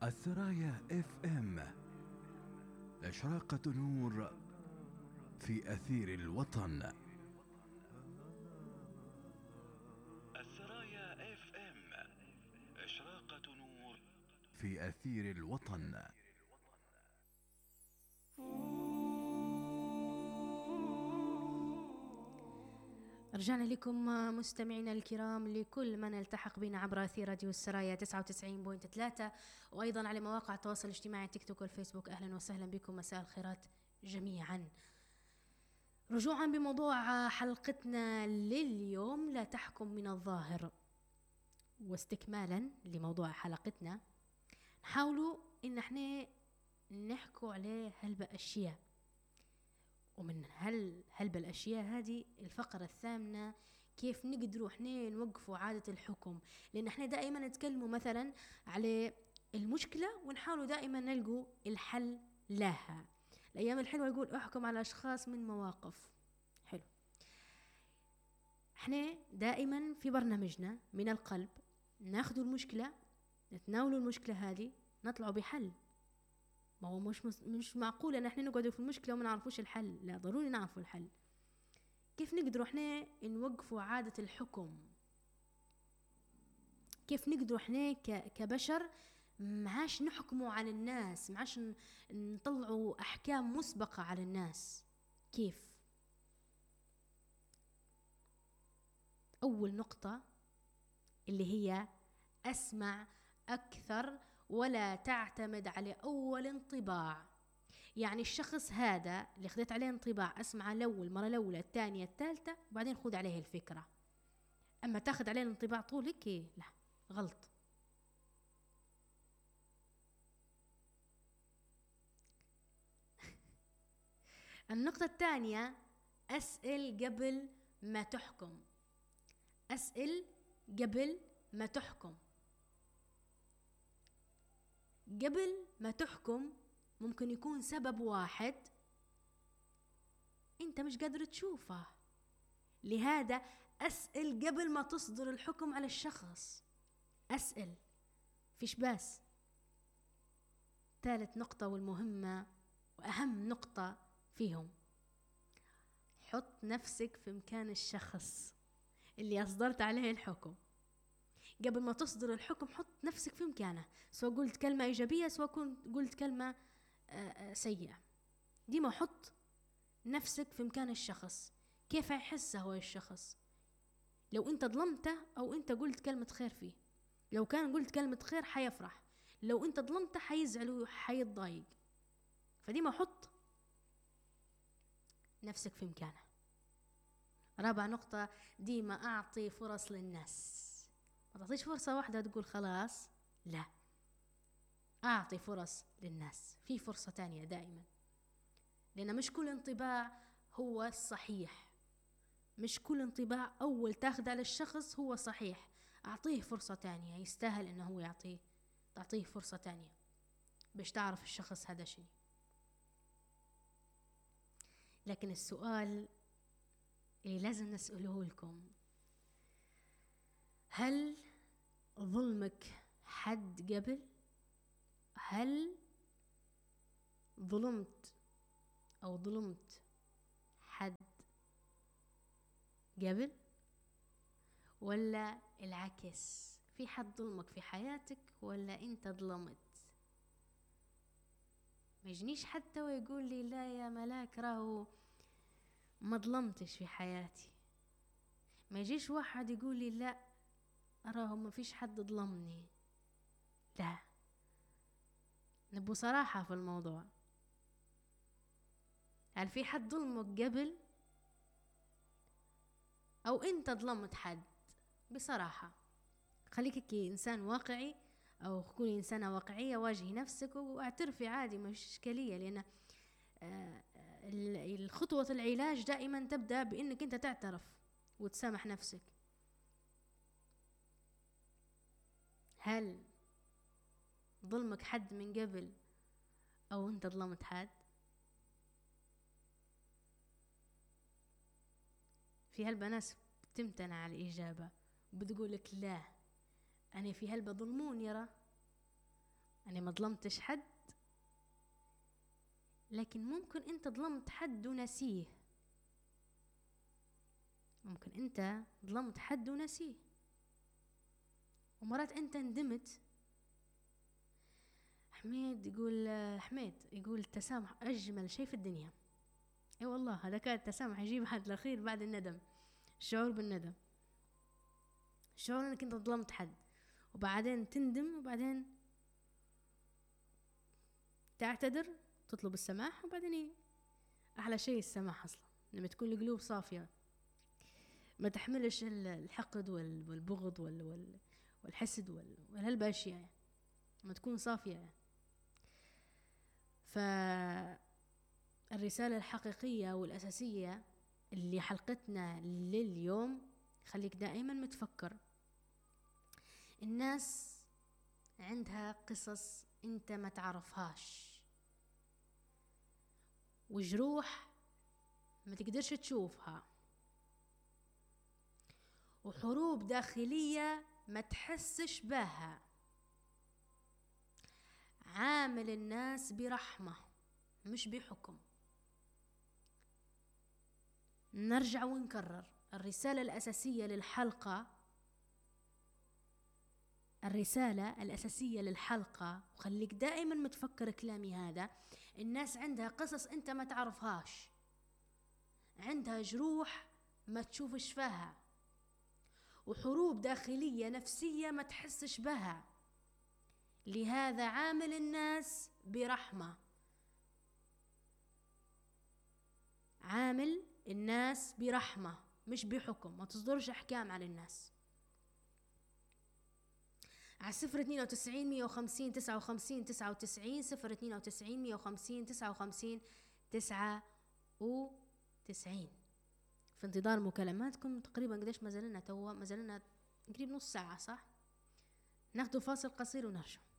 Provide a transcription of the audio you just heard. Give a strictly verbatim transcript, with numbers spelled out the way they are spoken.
الثرايا اف ام، إشراقة نور في أثير الوطن. الثرايا اف ام، إشراقة نور في أثير الوطن. رجعنا لكم مستمعينا الكرام، لكل من التحق بنا عبر أثير راديو السرايا تسعة وتسعين فاصلة ثلاثة، وأيضا على مواقع التواصل الاجتماعي تيك توك والفيسبوك. أهلا وسهلا بكم، مساء الخيرات جميعا. رجوعا بموضوع حلقتنا لليوم، لا تحكم من الظاهر. واستكمالا لموضوع حلقتنا، نحاولوا إن احنا نحكوا عليه هلبة أشياء، ومن هل هلبة الأشياء هذه الفقرة الثامنة، كيف نقدروا احنا نوقفوا عادة الحكم. لأن احنا دائما نتكلموا مثلا على المشكلة ونحاولوا دائما نلقوا الحل لها. الأيام الحلوة يقول احكم على أشخاص من مواقف. حلو، احنا دائما في برنامجنا من القلب ناخذوا المشكلة، نتناولوا المشكلة هذه، نطلعوا بحل. ما هو مش مش معقول ان احنا نقعدوا في المشكله وما نعرفوش الحل، لا ضروري نعرفوا الحل. كيف نقدروا احنا نوقفوا عاده الحكم؟ كيف نقدروا احنا كبشر معاش نحكموا على الناس، معاش نطلعوا احكام مسبقه على الناس؟ كيف؟ اول نقطه اللي هي اسمع اكثر ولا تعتمد على أول انطباع. يعني الشخص هذا اللي خذت عليه انطباع، أسمع الأول مرة الأولى الثانية الثالثة وبعدين خذ عليه الفكرة. أما تاخذ عليه الانطباع طولك، لا، غلط. النقطة الثانية، أسأل قبل ما تحكم. أسأل قبل ما تحكم. قبل ما تحكم ممكن يكون سبب واحد انت مش قادر تشوفه، لهذا اسأل قبل ما تصدر الحكم على الشخص. اسأل، فيش بس. ثالث نقطة والمهمة واهم نقطة فيهم، حط نفسك في مكان الشخص اللي اصدرت عليه الحكم. قبل ما تصدر الحكم حط نفسك في مكانه، سواء قلت كلمة إيجابية سواء قلت كلمة سيئة. ديما حط نفسك في مكان الشخص، كيف يحس هو الشخص. لو انت ظلمته أو انت قلت كلمة خير فيه، لو كان قلت كلمة خير حيفرح، لو انت ظلمته حيزعل وحيتضايق. فديما حط نفسك في مكانه. رابع نقطة، ديما أعطي فرص للناس. ما تعطيش فرصة واحدة تقول خلاص، لا، أعطي فرص للناس. في فرصة تانية دائما، لأن مش كل انطباع هو الصحيح، مش كل انطباع أول تاخد على الشخص هو صحيح. أعطيه فرصة تانية، يستاهل أنه هو يعطيه تعطيه فرصة تانية باش تعرف الشخص هذا شنو. لكن السؤال اللي لازم نسأله لكم، هل ظلمك حد قبل؟ هل ظلمت أو ظلمت حد قبل؟ ولا العكس، في حد ظلمك في حياتك ولا أنت ظلمت؟ ما يجنيش حتى ويقول لي لا يا ملاك راهو ما ظلمتش في حياتي. ما يجيش واحد يقول لي لا راهو ما فيش حد ظلمني. لا، نبو صراحة في الموضوع. هل في حد ظلمك قبل أو أنت ظلمت حد؟ بصراحة خليك إنسان واقعي، أو كوني إنسانة واقعية، واجهي نفسك واعترفي عادي، مش إشكالية. لأن الخطوة العلاج دائما تبدأ بأنك أنت تعترف وتسامح نفسك. هل ظلمك حد من قبل أو أنت ظلمت حد؟ في هلبة ناس بتمتنع على الإجابة وبتقولك لا، أنا في هلبة ظلمون يرى، أنا ما ظلمتش حد، لكن ممكن أنت ظلمت حد ونسيه. ممكن أنت ظلمت حد ونسيه، ومرات أنت ندمت. حميد يقول حميد يقول التسامح أجمل شيء في الدنيا. اي والله هذا كان التسامح يجيب حد الأخير بعد الندم، الشعور بالندم، الشعور انك انت ظلمت حد وبعدين تندم وبعدين تعتذر تطلب السماح، وبعدين إيه؟ احلى شيء السماح اصلا لما تكون القلوب صافية، ما تحملش الحقد والبغض والحسد والهالباشياء، ما تكون صافية. فالرسالة الحقيقية والأساسية اللي حلقتنا لليوم، خليك دائما متفكر الناس عندها قصص انت ما تعرفهاش، وجروح ما تقدرش تشوفها، وحروب داخلية ما تحسش بها. عامل الناس برحمة مش بحكم. نرجع ونكرر الرسالة الأساسية للحلقة، الرسالة الأساسية للحلقة، وخليك دائما متفكر كلامي هذا، الناس عندها قصص انت ما تعرفهاش، عندها جروح ما تشوفش فيها، وحروب داخلية نفسية ما تحسش بها. لهذا عامل الناس برحمة، عامل الناس برحمة مش بحكم. ما تصدرش أحكام على الناس. على صفر اثنين وتسعين مية وخمسين تسعة وخمسين تسعة وتسعين، صفر اثنين وتسعين مية وخمسين تسعة وخمسين تسعة وتسعين. في انتظار مكالماتكم. تقريبا قديش ما زلنا توا؟ ما زلنا قريب نص ساعة صح؟ ناخذ فاصل قصير ونرجع.